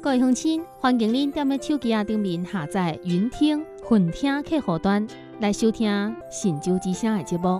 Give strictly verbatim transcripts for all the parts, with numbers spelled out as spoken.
各位乡亲，欢迎您踮咧手机顶面下载云听、混听客户端来收听《神州之声》的节目。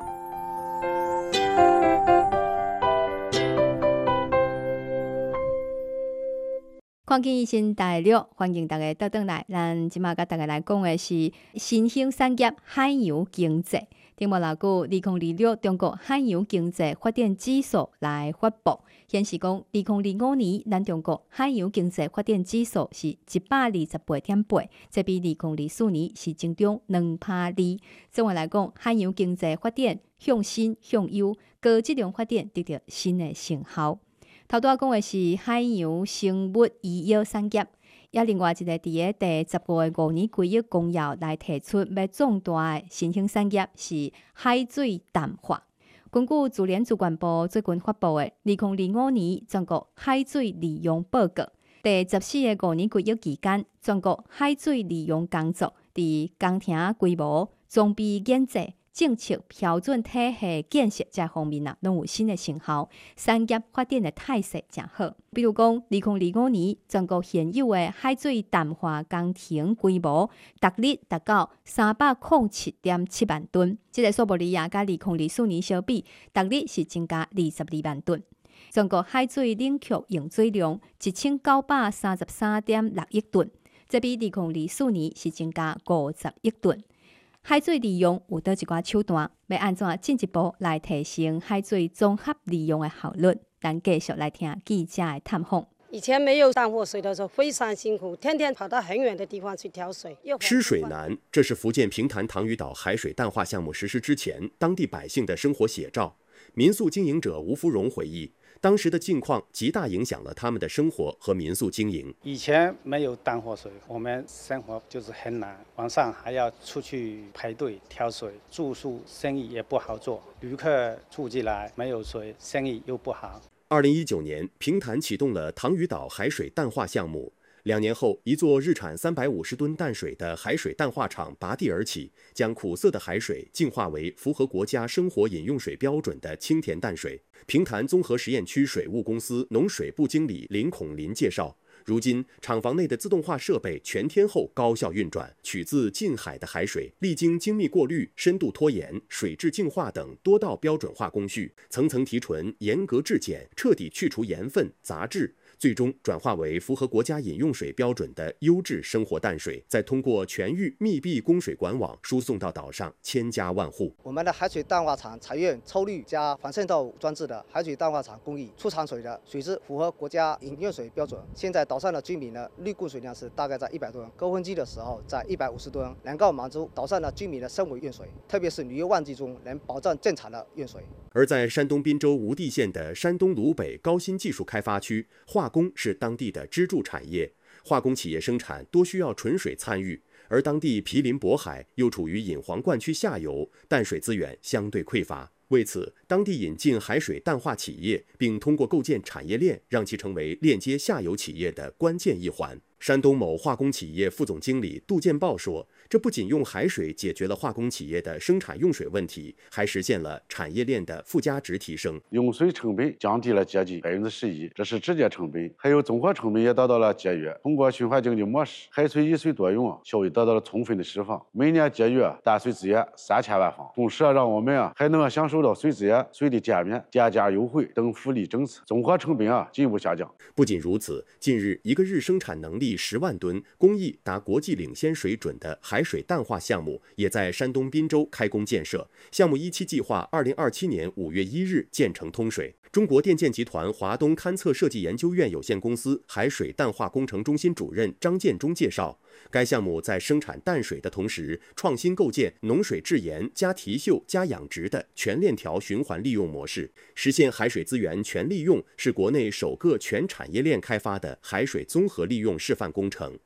看见新大陆，欢迎大家倒转来。咱即马甲大家来讲的是新兴产业海洋经济。顶无偌久，二零二六中国海洋经济发展指数来发布，显示讲二零二五年咱中国海洋经济发展指数是一百二十八点八，这比二零二四年是增长两趴二。总的来讲，海洋经济发展向新向优，高质量发展得到新的成效。头拄仔讲的是海洋生物医药产业，也另外一个伫个第十五个五年规划公约来提出要壮大的新兴产业是海水淡化。根据自然资源部最近发布的二零二五年全国海水利用报告，第十四个五年规划期间，全国海水利用工作伫工程规模、装备建设、政策标准体系建设这方面啊，拢有新的成效，产业发展的态势真好。比如讲，二零二五年全国现有的海水淡化工程规模，逐日达到三百零七点七万吨，这个数目里啊，甲二零二四年相比，逐日是增加二十二万吨。全国海水冷却用水量一千九百三十三点六亿吨，这比二零二四年是增加五十亿吨。海水利用有倒一寡手段，要安怎进一步来提升海水综合利用的效率？咱继续来听记者的探访。 以前没有淡货水的时候非常辛苦，天天跑到很远的地方去挑水。 吃水难，这是福建平潭塘屿岛海水淡化项目实施之前当地百姓的生活写照。民宿经营者吴福荣回忆，当时的境况极大影响了他们的生活和民宿经营。 以前没有淡货水，我们生活就是很难，晚上还要出去排队挑水，住宿生意也不好做，旅客住进来没有水，生意又不好。 二零一九年，平潭启动了塘屿岛海水淡化项目。两年后，一座日产三百五十吨淡水的海水淡化厂拔地而起，将苦涩的海水净化为符合国家生活饮用水标准的清甜淡水。平潭综合实验区水务公司农水部经理林孔林介绍，如今厂房内的自动化设备全天候高效运转，取自近海的海水历经精密过滤、深度脱盐、水质净化等多道标准化工序，层层提纯、严格质检，彻底去除盐分、杂质，最终转化为符合国家饮用水标准的优质生活淡水，再通过全域密闭供水管网输送到岛上千家万户。 我们的海水淡化厂采用抽滤加防渗透装置的海水淡化厂工艺，出厂水的水质符合国家饮用水标准。现在岛上的居民的滤供水量是大概在一百吨，高峰期的时候在一百五十吨，能够满足岛上的居民的生活用水，特别是旅游旺季中能保证正常的用水。 而在山东滨州无地县的山东鲁北高新技术开发区，化工是当地的支柱产业。化工企业生产多需要纯水参与，而当地毗邻渤海，又处于引黄灌区下游，淡水资源相对匮乏。为此，当地引进海水淡化企业，并通过构建产业链，让其成为链接下游企业的关键一环。山东某化工企业副总经理杜建豹说，这不仅用海水解决了化工企业的生产用水问题，还实现了产业链的附加值提升。 用水成本降低了接近百分之十一，这是直接成本，还有综合成本也得到了节约。通过循环经济模式，海水以水多用，效益得到了充分的释放，每年节约淡水资源三千万方，同时让我们啊还能享受到水资源、水的减免、电价优惠等福利政策，综合成本啊进一步下降。 不仅如此，近日一个日生产能力十万吨、工艺达国际领先水准的海水淡化项目也在山东滨州开工建设。项目一期计划二零二七年五月一日建成通水。中国电建集团华东勘测设计研究院有限公司海水淡化工程中心主任张建忠介绍，该项目在生产淡水的同时，创新构建农水制盐加提嗅加养殖的全链条循环利用模式，实现海水资源全利用，是国内首个全产业链开发的海水综合利用示范工程。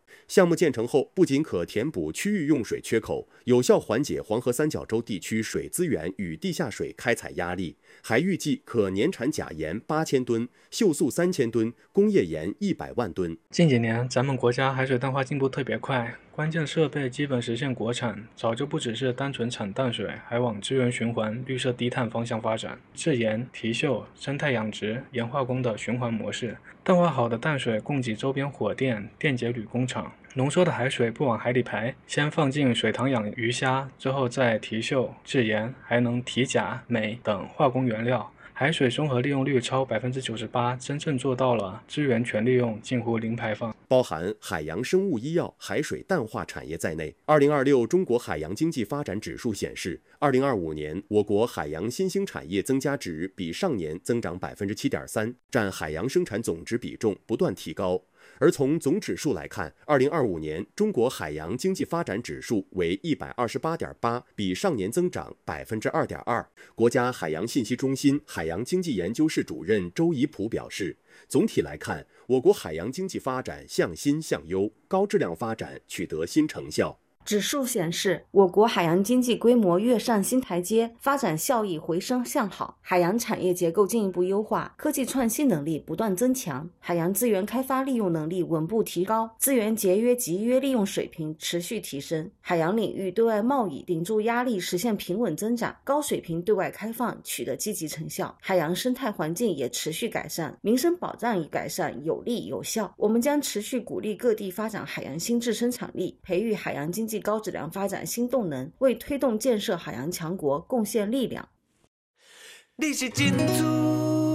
项目建成后，不仅可填补区域用水缺口，有效缓解黄河三角洲地区水资源与地下水开采压力，还预计可年产钾盐八千吨、溴素三千吨、工业盐一百万吨。 近几年，咱们国家海水淡化进步特别快，关键设备基本实现国产，早就不只是单纯产淡水，还往资源循环、绿色低碳方向发展。制盐、提溴、生态养殖、盐化工的循环模式，淡化好的淡水供给周边火电、电解铝工厂。浓缩的海水不往海里排，先放进水塘养鱼虾，之后再提溴、制盐，还能提钾、镁等化工原料。海水综合利用率超百分之九十八，真正做到了资源全利用，近乎零排放。 包含海洋生物医药、海水淡化产业在内，二零二六中国海洋经济发展指数显示，二零二五年我国海洋新兴产业增加值比上年增长百分之七点三，占海洋生产总值比重不断提高。而从总指数来看，二零二五年中国海洋经济发展指数为一百二十八点八，比上年增长百分之二点二。国家海洋信息中心海洋经济研究室主任周怡普表示，总体来看，我国海洋经济发展向新向优，高质量发展取得新成效。 指数显示，我国海洋经济规模跃上新台阶，发展效益回升向好，海洋产业结构进一步优化，科技创新能力不断增强，海洋资源开发利用能力稳步提高，资源节约集约利用水平持续提升，海洋领域对外贸易顶住压力实现平稳增长，高水平对外开放取得积极成效，海洋生态环境也持续改善，民生保障与改善有力有效。我们将持续鼓励各地发展海洋新质生产力，培育海洋经济高质量发展新动能，为推动建设海洋强国贡献力量。 你是珍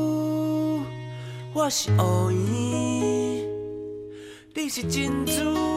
珠，我是乌圆，你是珍珠。